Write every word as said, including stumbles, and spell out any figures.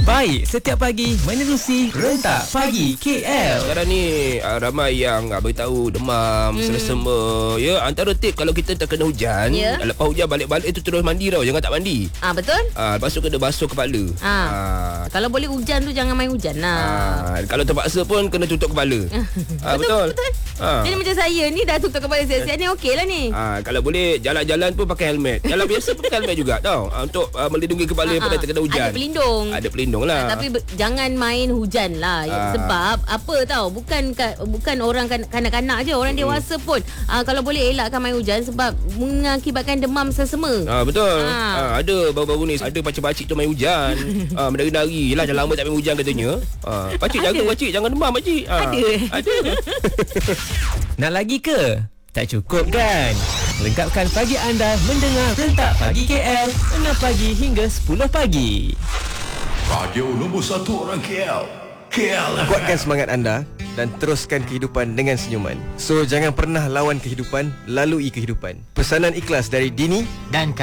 terbaik setiap pagi menerusi Rentak Pagi K L. Sekarang ni uh, ramai yang uh, beritahu demam, hmm. selsema. Ya, antara tip kalau kita terkena hujan, yeah. lepas hujan balik-balik itu terus mandi tau, jangan tak mandi. Ah betul? Ah, lepas tu kena basuh kepala. Ah. Ah. Kalau boleh hujan tu jangan main hujan lah. Ah, kalau terpaksa pun kena tutup kepala. ah, betul. Betul. Ah. Jadi macam saya ni dah tutup kepala siap-siap ni okey lah ni. Ah, kalau boleh jalan-jalan pun pakai helmet. Jalan biasa pun pakai helmet juga tau. Ah, untuk uh, melindungi kepala daripada terkena hujan. Ada pelindung. Ada pelindung lah. Ah, tapi be- jangan main hujan lah. Ah. Sebab apa tahu, bukan bukan orang kan- kanak-kanak je, orang dewasa pun ah, kalau boleh elakkan main hujan sebab mengakibatkan demam selsema. Ah, betul. Ah. Ah, ada baru-baru ni ada pakcik-pakcik tu main hujan. ah, menari-nari lah, dah lama tak main hujan katanya. Ah, pakcik jaga pakcik, jangan demam pakcik. Ah, Ada. Ada. Nak lagi ke? Tak cukup kan? Lengkapkan pagi anda mendengar Rentak Pagi K L enam pagi hingga sepuluh pagi. Radio nombor satu orang K L. K L F M. Kuatkan semangat anda dan teruskan kehidupan dengan senyuman. So jangan pernah lawan kehidupan, lalui kehidupan. Pesanan ikhlas dari Dini dan